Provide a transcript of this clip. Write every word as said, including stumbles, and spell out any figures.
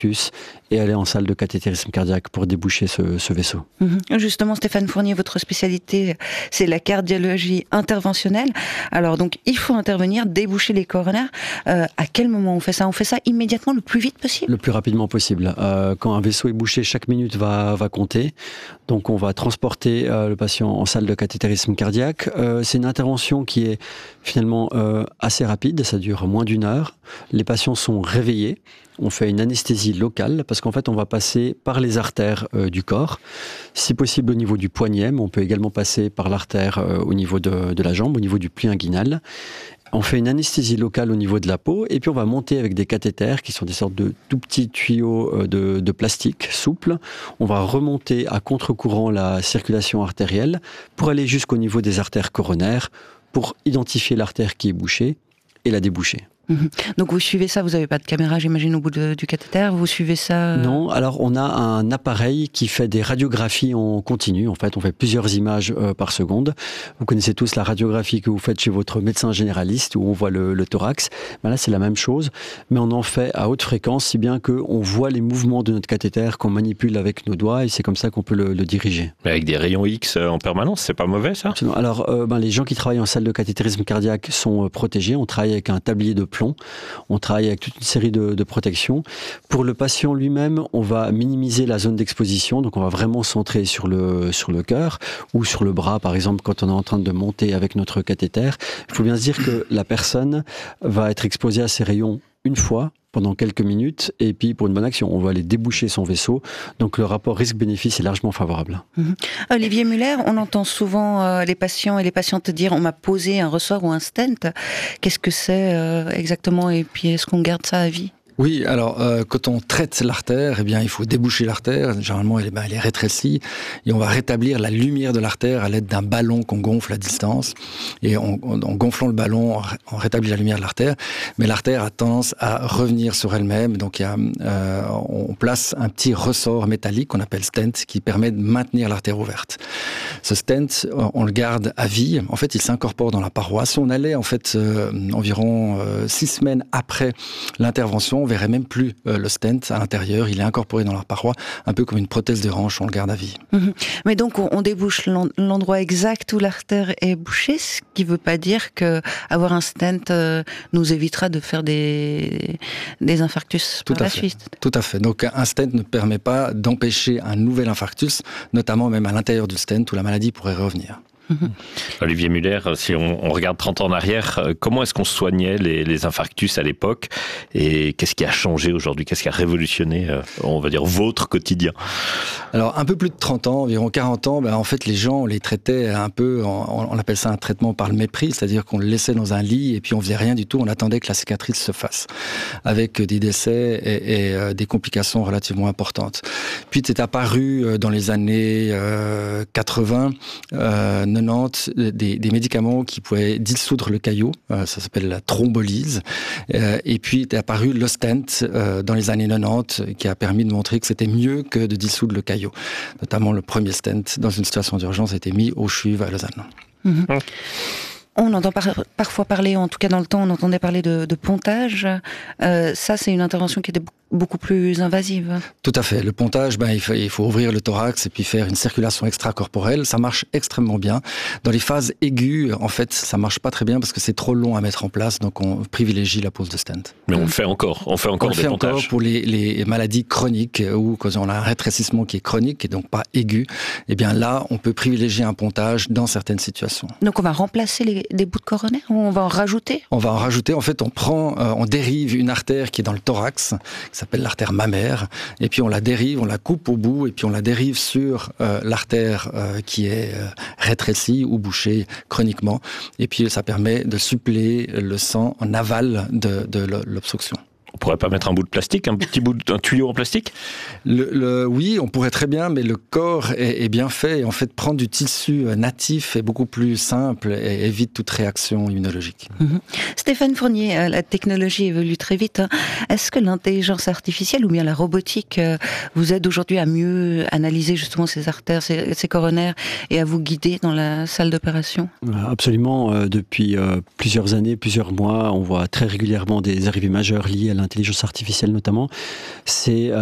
et aller en salle de cathétérisme cardiaque pour déboucher ce, ce vaisseau. Mmh. Justement, Stéphane Fournier, votre spécialité, c'est la cardiologie interventionnelle. Alors donc, il faut intervenir, déboucher les coronaires. Euh, à quel moment on fait ça? On fait ça immédiatement, le plus vite possible? Le plus rapidement possible. Euh, quand un vaisseau est bouché, chaque minute va, va compter. Donc on va transporter euh, le patient en salle de cathétérisme cardiaque. Euh, c'est une intervention qui est finalement euh, assez rapide, ça dure moins d'une heure. Les patients sont réveillés. On fait une anesthésie locale parce qu'en fait on va passer par les artères euh, du corps, si possible au niveau du poignet, mais on peut également passer par l'artère euh, au niveau de, de la jambe, au niveau du pli inguinal. On fait une anesthésie locale au niveau de la peau et puis on va monter avec des cathéters qui sont des sortes de tout petits tuyaux de, de plastique souples. On va remonter à contre-courant la circulation artérielle pour aller jusqu'au niveau des artères coronaires pour identifier l'artère qui est bouchée et la déboucher. Mmh. Donc vous suivez ça, vous n'avez pas de caméra, j'imagine, au bout de, du cathéter, vous suivez ça? Non, alors on a un appareil qui fait des radiographies en continu. En fait, on fait plusieurs images euh, par seconde. Vous connaissez tous la radiographie que vous faites chez votre médecin généraliste où on voit le, le thorax. Ben là, c'est la même chose, mais on en fait à haute fréquence, si bien qu'on voit les mouvements de notre cathéter qu'on manipule avec nos doigts et c'est comme ça qu'on peut le, le diriger. Mais avec des rayons X en permanence, c'est pas mauvais ça? Alors, euh, ben, les gens qui travaillent en salle de cathétérisme cardiaque sont euh, protégés. On travaille avec un tablier de plomb. On travaille avec toute une série de, de protections. Pour le patient lui-même, on va minimiser la zone d'exposition, donc on va vraiment centrer sur le, sur le cœur ou sur le bras, par exemple, quand on est en train de monter avec notre cathéter. Il faut bien se dire que la personne va être exposée à ces rayons une fois, pendant quelques minutes, et puis pour une bonne action, on va aller déboucher son vaisseau. Donc le rapport risque-bénéfice est largement favorable. Mmh. Olivier Muller, on entend souvent euh, les patients et les patientes dire on m'a posé un ressort ou un stent. Qu'est-ce que c'est euh, exactement et puis est-ce qu'on garde ça à vie? Oui, alors euh, quand on traite l'artère, eh bien il faut déboucher l'artère. Généralement, elle, ben, elle est rétrécie et on va rétablir la lumière de l'artère à l'aide d'un ballon qu'on gonfle à distance. Et en, en, en gonflant le ballon, on, on rétablit la lumière de l'artère. Mais l'artère a tendance à revenir sur elle-même. Donc il y a, euh, on place un petit ressort métallique qu'on appelle stent qui permet de maintenir l'artère ouverte. Ce stent, on le garde à vie. En fait, il s'incorpore dans la paroi. Si on allait en fait euh, environ euh, six semaines après l'intervention, on verrait même plus euh, le stent à l'intérieur. Il est incorporé dans la paroi, un peu comme une prothèse de hanche, on le garde à vie. Mmh. Mais donc, on, on débouche l'endroit exact où l'artère est bouchée, ce qui ne veut pas dire qu'avoir un stent euh, nous évitera de faire des, des infarctus Tout par à la fait. suite. Tout à fait. Donc, un stent ne permet pas d'empêcher un nouvel infarctus, notamment même à l'intérieur du stent où la maladie pourrait revenir. Mmh. Olivier Muller, si on, on regarde trente ans en arrière, comment est-ce qu'on soignait les, les infarctus à l'époque et qu'est-ce qui a changé aujourd'hui? Qu'est-ce qui a révolutionné, on va dire, votre quotidien? Alors, un peu plus de trente ans, environ quarante ans, ben, en fait, les gens, on les traitait un peu, on, on appelle ça un traitement par le mépris, c'est-à-dire qu'on le laissait dans un lit et puis on faisait rien du tout, on attendait que la cicatrice se fasse, avec des décès et, et euh, des complications relativement importantes. Puis, c'est apparu dans les années euh, quatre-vingts, euh, quatre-vingt-dix, des, des médicaments qui pouvaient dissoudre le caillot, euh, ça s'appelle la thrombolyse, euh, et puis est apparu le stent euh, dans les années quatre-vingt-dix qui a permis de montrer que c'était mieux que de dissoudre le caillot. Notamment le premier stent dans une situation d'urgence a été mis au CHUV à Lausanne. Mmh. On entend par, parfois parler, en tout cas dans le temps, on entendait parler de, de pontage. Euh, ça, c'est une intervention qui était beaucoup plus invasive. Tout à fait. Le pontage, ben, il faut, il faut ouvrir le thorax et puis faire une circulation extracorporelle. Ça marche extrêmement bien. Dans les phases aiguës, en fait, ça marche pas très bien parce que c'est trop long à mettre en place. Donc, on privilégie la pose de stent. Mais on le fait encore. On fait encore on des fait pontages. encore pour les, les maladies chroniques où quand on a un rétrécissement qui est chronique et donc pas aigu. Eh bien là, on peut privilégier un pontage dans certaines situations. Donc, on va remplacer les, des bouts de coronaire ou on va en rajouter? On va en rajouter. En fait, on prend, euh, on dérive une artère qui est dans le thorax, qui s'appelle l'artère mammaire, et puis on la dérive, on la coupe au bout, et puis on la dérive sur euh, l'artère euh, qui est euh, rétrécie ou bouchée chroniquement, et puis ça permet de suppléer le sang en aval de, de l'obstruction. On pourrait pas mettre un bout de plastique, un petit bout d'un tuyau en plastique? le, le, Oui, on pourrait très bien, mais le corps est, est bien fait. Et en fait, prendre du tissu natif est beaucoup plus simple et évite toute réaction immunologique. Mmh. Stéphane Fournier, la technologie évolue très vite. Est-ce que l'intelligence artificielle ou bien la robotique vous aide aujourd'hui à mieux analyser justement ces artères, ces, ces coronaires et à vous guider dans la salle d'opération? Absolument. Depuis plusieurs années, plusieurs mois, on voit très régulièrement des arrivées majeures liées à l'intelligence artificielle notamment, c'est